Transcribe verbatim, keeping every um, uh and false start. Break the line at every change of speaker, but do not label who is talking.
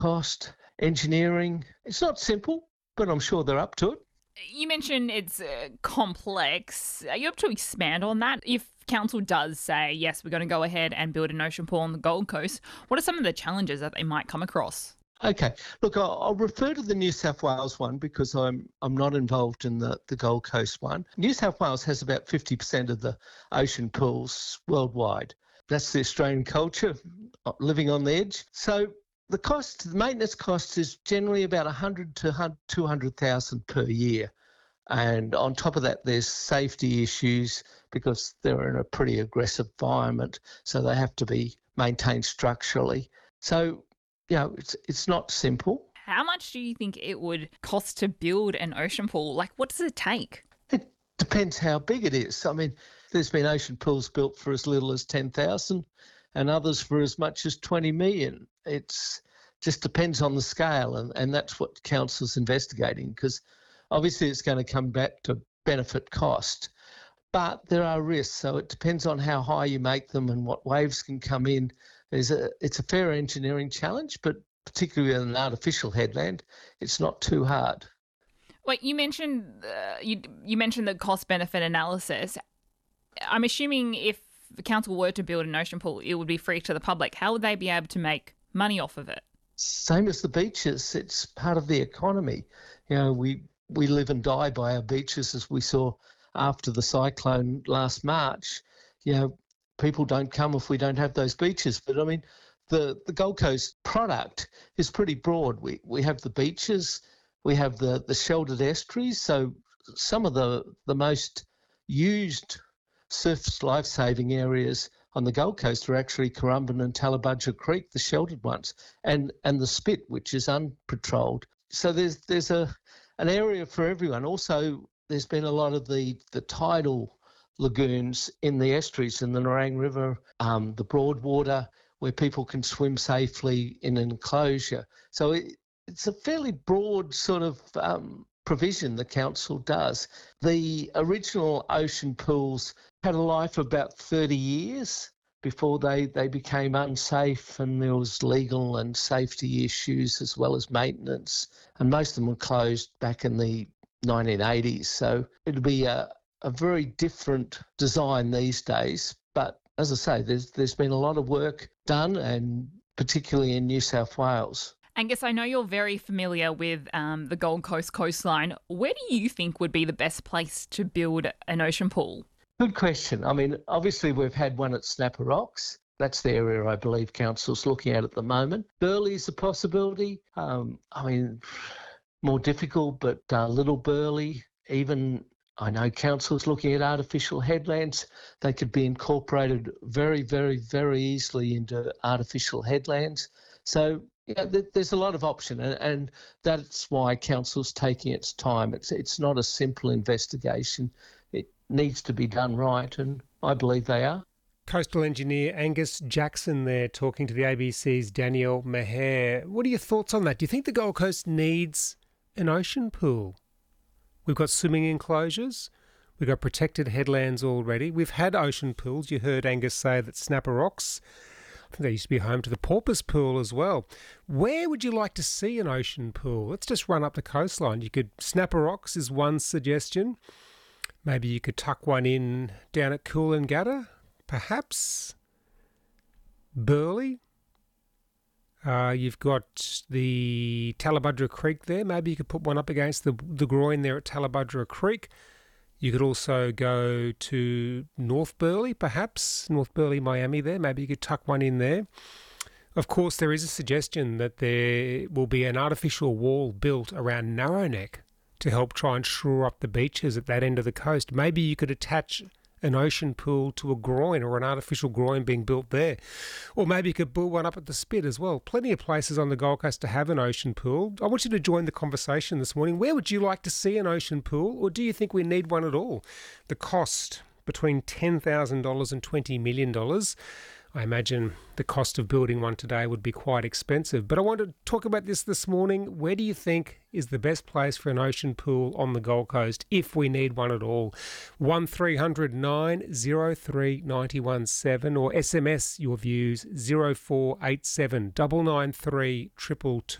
cost, engineering. It's not simple, but I'm sure they're up to it.
You mentioned it's uh, complex. Are you able to expand on that? If council does say, yes, we're going to go ahead and build an ocean pool on the Gold Coast, what are some of the challenges that they might come across?
Okay, look, I'll, I'll refer to the New South Wales one because I'm I'm not involved in the, the Gold Coast one. New South Wales has about fifty percent of the ocean pools worldwide. That's the Australian culture, living on the edge. So the cost, the maintenance cost is generally about one hundred to two hundred thousand per year. And on top of that, there's safety issues because they're in a pretty aggressive environment, so they have to be maintained structurally. So, you know, it's it's not simple.
How much do you think it would cost to build an ocean pool? Like, what does it take?
It depends how big it is. I mean, there's been ocean pools built for as little as ten thousand and others for as much as twenty million. It's just depends on the scale, and, and that's what council's investigating, because obviously it's going to come back to benefit cost. But there are risks, so it depends on how high you make them and what waves can come in. There's a, it's a fair engineering challenge, but particularly in an artificial headland, it's not too hard.
Wait, you mentioned uh, you you mentioned the cost benefit analysis. I'm assuming if the council were to build an ocean pool, it would be free to the public. How would they be able to make money off of it?
Same as the beaches, it's part of the economy. You know, we we live and die by our beaches, as we saw after the cyclone last March. You know, people don't come if we don't have those beaches. But I mean, the, the Gold Coast product is pretty broad. We we have the beaches, we have the, the sheltered estuaries. So some of the, the most used surf life-saving areas on the Gold Coast are actually Currumbin and Tallabudgera Creek, the sheltered ones, and, and the Spit, which is unpatrolled. So there's there's a an area for everyone. Also, there's been a lot of the, the tidal lagoons in the estuaries, in the Nerang River, um, the Broadwater, where people can swim safely in an enclosure. So it, it's a fairly broad sort of um, provision the council does. The original ocean pools had a life of about thirty years before they, they became unsafe, and there was legal and safety issues as well as maintenance. And most of them were closed back in the nineteen eighties. So it'll be a, a very different design these days. But as I say, there's there's been a lot of work done, and particularly in New South Wales.
Angus, I know you're very familiar with um, the Gold Coast coastline. Where do you think would be the best place to build an ocean pool?
Good question. I mean, obviously we've had one at Snapper Rocks. That's the area I believe council's looking at at the moment. Burleigh's a possibility. Um, I mean, more difficult, but uh, Little Burleigh, even I know council's looking at artificial headlands. They could be incorporated very, very, very easily into artificial headlands. So yeah, th- there's a lot of option, and, and that's why council's taking its time. It's it's not a simple investigation. It needs to be done right, and I believe they are.
Coastal engineer Angus Jackson there talking to the A B C's Danielle Maher. What are your thoughts on that? Do you think the Gold Coast needs an ocean pool? We've got swimming enclosures. We've got protected headlands already. We've had ocean pools. You heard Angus say that Snapper Rocks, I think they used to be home to the Porpoise Pool as well. Where would you like to see an ocean pool? Let's just run up the coastline. You could, Snapper Rocks is one suggestion. Maybe you could tuck one in down at Coolangatta, perhaps. Burleigh. Uh, you've got the Tallabudgera Creek there. Maybe you could put one up against the the groin there at Tallabudgera Creek. You could also go to North Burleigh, perhaps. North Burleigh, Miami there. Maybe you could tuck one in there. Of course, there is a suggestion that there will be an artificial wall built around Narrowneck to help try and shore up the beaches at that end of the coast. Maybe you could attach an ocean pool to a groin, or an artificial groin being built there. Or maybe you could build one up at the Spit as well. Plenty of places on the Gold Coast to have an ocean pool. I want you to join the conversation this morning. Where would you like to see an ocean pool, or do you think we need one at all? The cost between ten thousand dollars and twenty million dollars. I imagine the cost of building one today would be quite expensive. But I want to talk about this this morning. Where do you think is the best place for an ocean pool on the Gold Coast, if we need one at all? one three hundred nine oh three nine one seven or S M S your views zero four eight seven nine nine three two two two.